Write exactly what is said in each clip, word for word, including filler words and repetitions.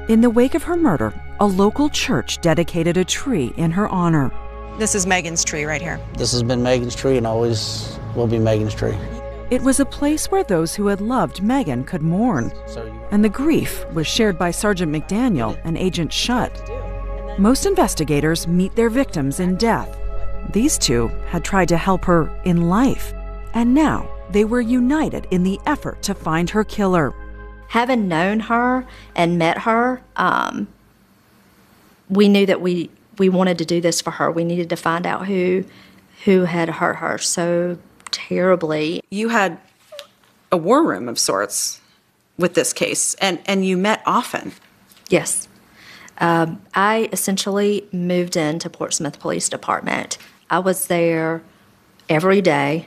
In the wake of her murder, a local church dedicated a tree in her honor. This is Megan's tree right here. This has been Megan's tree and always will be Megan's tree. It was a place where those who had loved Megan could mourn, and the grief was shared by Sergeant McDaniel and Agent Shutt. Most investigators meet their victims in death. These two had tried to help her in life, and now they were united in the effort to find her killer. Having known her and met her, um, we knew that we, we wanted to do this for her. We needed to find out who, who had hurt her so terribly. You had a war room of sorts with this case, and, and you met often. Yes. Um, I essentially moved into Portsmouth Police Department. I was there every day,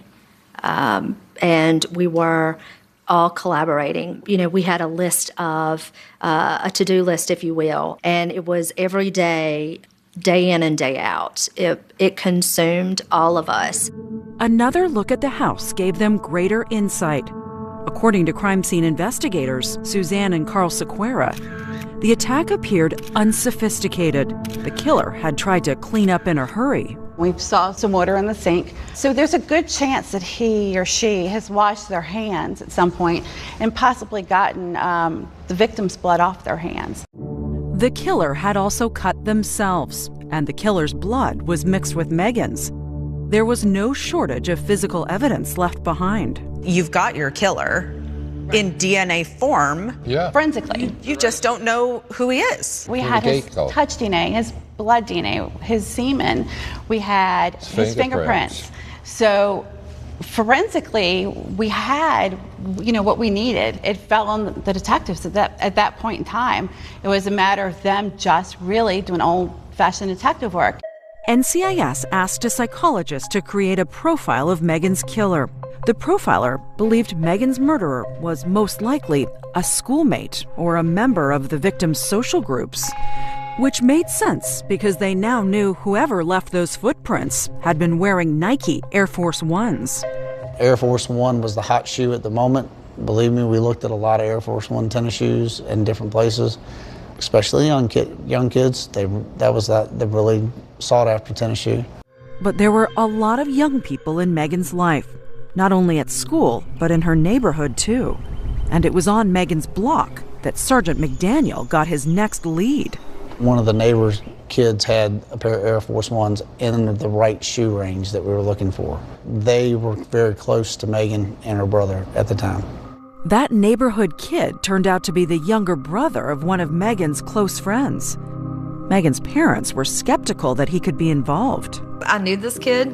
um, and we were all collaborating. You know, we had a list of, uh, a to-do list, if you will, and it was every day, day in and day out. It, it consumed all of us. Another look at the house gave them greater insight. According to crime scene investigators, Suzanne and Carl Sequeira, the attack appeared unsophisticated. The killer had tried to clean up in a hurry. We saw some water in the sink, so there's a good chance that he or she has washed their hands at some point and possibly gotten um, the victim's blood off their hands. The killer had also cut themselves, and the killer's blood was mixed with Megan's. There was no shortage of physical evidence left behind. You've got your killer in D N A form. Yeah. Forensically. You just don't know who he is. We had his touch D N A, his blood D N A, his semen. We had his fingerprints. fingerprints. So forensically, we had, you know, what we needed. It fell on the detectives at that, at that point in time. It was a matter of them just really doing old-fashioned detective work. N C I S asked a psychologist to create a profile of Megan's killer. The profiler believed Megan's murderer was most likely a schoolmate or a member of the victim's social groups, which made sense because they now knew whoever left those footprints had been wearing Nike Air Force Ones. Air Force One was the hot shoe at the moment. Believe me, we looked at a lot of Air Force One tennis shoes in different places, especially young kid, young kids. They that was that the really sought after tennis shoe. But there were a lot of young people in Megan's life, not only at school, but in her neighborhood too. And it was on Megan's block that Sergeant McDaniel got his next lead. One of the neighbors' kids had a pair of Air Force Ones in the right shoe range that we were looking for. They were very close to Megan and her brother at the time. That neighborhood kid turned out to be the younger brother of one of Megan's close friends. Megan's parents were skeptical that he could be involved. I knew this kid,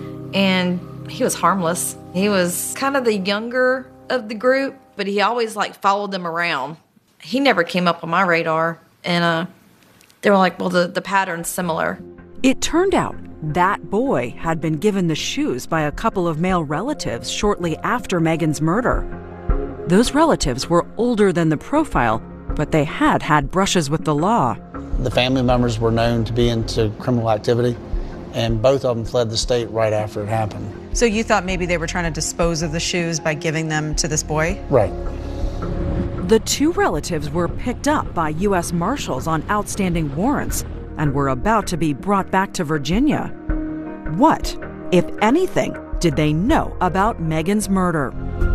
and he was harmless. He was kind of the younger of the group, but he always like followed them around. He never came up on my radar, and uh, they were like, well, the, the pattern's similar. It turned out that boy had been given the shoes by a couple of male relatives shortly after Megan's murder. Those relatives were older than the profile, but they had had brushes with the law. The family members were known to be into criminal activity, and both of them fled the state right after it happened. So you thought maybe they were trying to dispose of the shoes by giving them to this boy? Right. The two relatives were picked up by U S Marshals on outstanding warrants and were about to be brought back to Virginia. What, if anything, did they know about Megan's murder?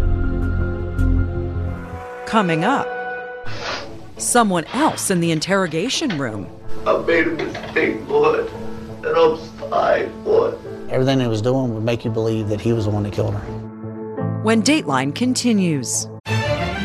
Coming up, someone else in the interrogation room. I made a mistake, boy, and I'm sorry, boy. Everything he was doing would make you believe that he was the one that killed her. When Dateline continues.